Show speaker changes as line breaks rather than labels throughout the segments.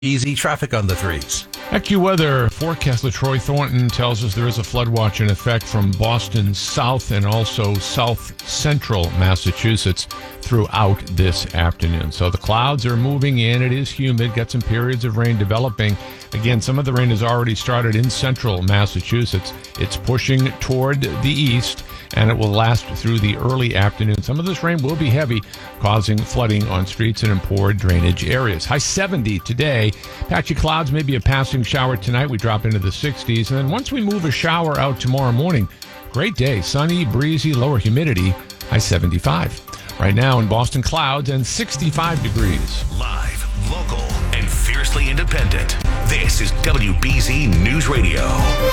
Easy traffic on the threes.
AccuWeather forecaster Troy Thornton tells us there is a flood watch in effect from Boston south and also south central Massachusetts throughout this afternoon. So the clouds are moving in. It is humid. Got some periods of rain developing. Again, some of the rain has already started in central Massachusetts. It's pushing toward the east, and it will last through the early afternoon. Some of this rain will be heavy, causing flooding on streets and in poor drainage areas. High 70 today. Patchy clouds, maybe a passing shower tonight. We drop into the 60s. And then once we move a shower out tomorrow morning, great day. Sunny, breezy, lower humidity, high 75. Right now in Boston, clouds and 65 degrees.
Live, local, and fiercely independent. This is WBZ News Radio.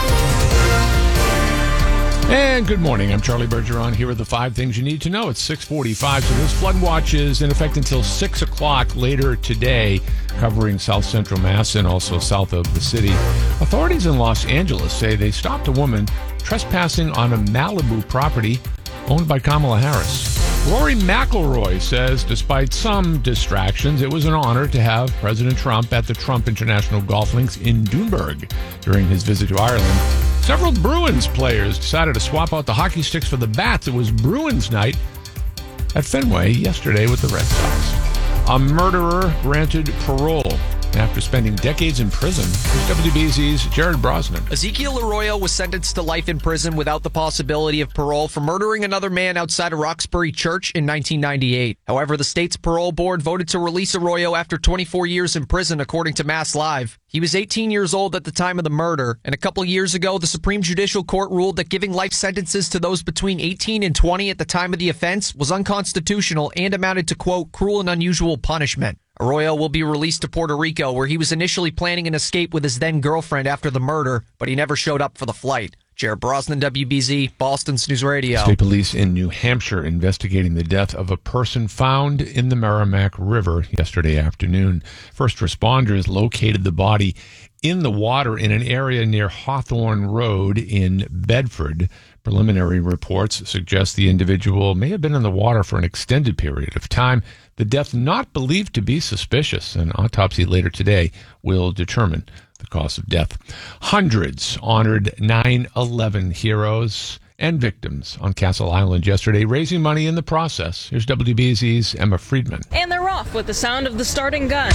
And good morning. I'm Charlie Bergeron. Here are the 5 things you need to know. It's 6:45, so this flood watch is in effect until 6 o'clock later today, covering south central Mass and also south of the city. Authorities in Los Angeles say they stopped a woman trespassing on a Malibu property owned by Kamala Harris. Rory McIlroy says despite some distractions, it was an honor to have President Trump at the Trump International Golf Links in Doonberg during his visit to Ireland. Several Bruins players decided to swap out the hockey sticks for the bats. It was Bruins night at Fenway yesterday with the Red Sox. A murderer granted parole after spending decades in prison. Here's WBZ's Jared Brosnan.
Ezekiel Arroyo was sentenced to life in prison without the possibility of parole for murdering another man outside of Roxbury Church in 1998. However, the state's parole board voted to release Arroyo after 24 years in prison, according to Mass Live. He was 18 years old at the time of the murder, and a couple years ago, the Supreme Judicial Court ruled that giving life sentences to those between 18 and 20 at the time of the offense was unconstitutional and amounted to, quote, cruel and unusual punishment. Arroyo will be released to Puerto Rico, where he was initially planning an escape with his then-girlfriend after the murder, but he never showed up for the flight. Jared Brosnan, WBZ, Boston's News Radio.
State police in New Hampshire investigating the death of a person found in the Merrimack River yesterday afternoon. First responders located the body in the water in an area near Hawthorne Road in Bedford. Preliminary reports suggest the individual may have been in the water for an extended period of time. The death not believed to be suspicious. An autopsy later today will determine the cause of death. Hundreds honored 9/11 heroes and victims on Castle Island yesterday, raising money in the process. Here's WBZ's Emma Friedman.
And they're off with the sound of the starting gun.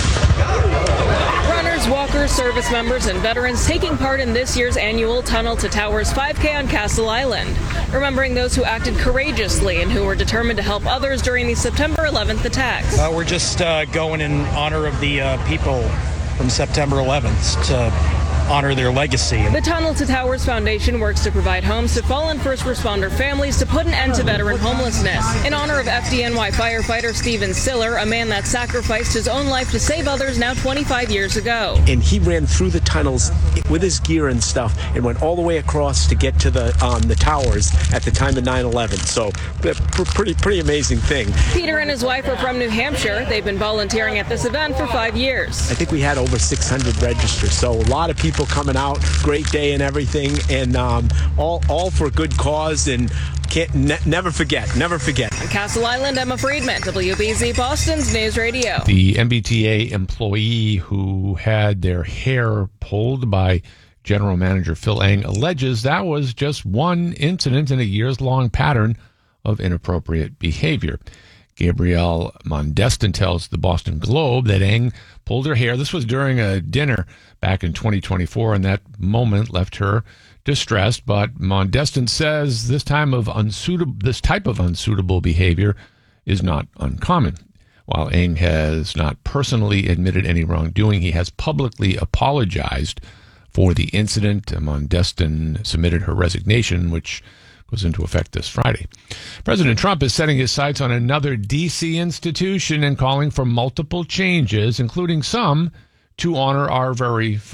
Runners, walkers, service members, and veterans taking part in this year's annual Tunnel to Towers 5K on Castle Island, remembering those who acted courageously and who were determined to help others during the September 11th attacks.
We're just going in honor of the people from September 11th to honor their legacy.
The Tunnel to Towers Foundation works to provide homes to fallen first responder families to put an end to veteran homelessness. In honor of FDNY firefighter Steven Siller, a man that sacrificed his own life to save others now 25 years ago.
And he ran through the tunnels with his gear and stuff and went all the way across to get to the towers at the time of 9/11. So pretty amazing thing.
Peter and his wife are from New Hampshire. They've been volunteering at this event for 5 years.
I think we had over 600 registered, so a lot of people coming out, great day and everything, and all for a good cause, and never forget.
On Castle Island, Emma Friedman, WBZ Boston's News Radio.
The MBTA employee who had their hair pulled by General Manager Phil Eng alleges that was just one incident in a years-long pattern of inappropriate behavior. Gabrielle Mondestin tells the Boston Globe that Eng pulled her hair. This was during a dinner back in 2024, and that moment left her distressed. But Mondestin says this type of unsuitable behavior is not uncommon. While Eng has not personally admitted any wrongdoing, he has publicly apologized for the incident. Mondestin submitted her resignation, which goes into effect this Friday. President Trump is setting his sights on another D.C. institution and calling for multiple changes, including some to honor our very first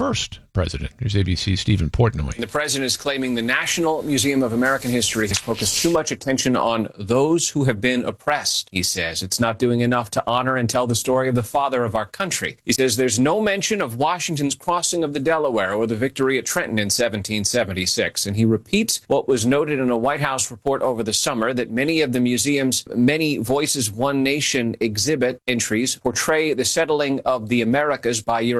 president. Here's ABC's Stephen Portnoy.
The president is claiming the National Museum of American History has focused too much attention on those who have been oppressed. He says it's not doing enough to honor and tell the story of the father of our country. He says there's no mention of Washington's crossing of the Delaware or the victory at Trenton in 1776. And he repeats what was noted in a White House report over the summer, that many of the museum's Many Voices, One Nation exhibit entries portray the settling of the Americas by Europeans